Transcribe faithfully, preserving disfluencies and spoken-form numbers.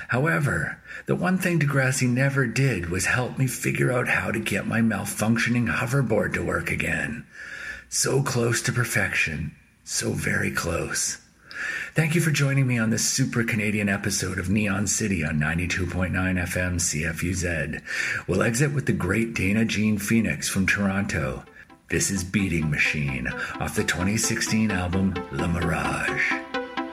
However, the one thing Degrassi never did was help me figure out how to get my malfunctioning hoverboard to work again. So close to perfection, so very close. Thank you for joining me on this super Canadian episode of Neon City on ninety-two point nine F M C F U Z. We'll exit with the great Dana Jean Phoenix from Toronto. This is Beating Machine off the twenty sixteen album Le Mirage.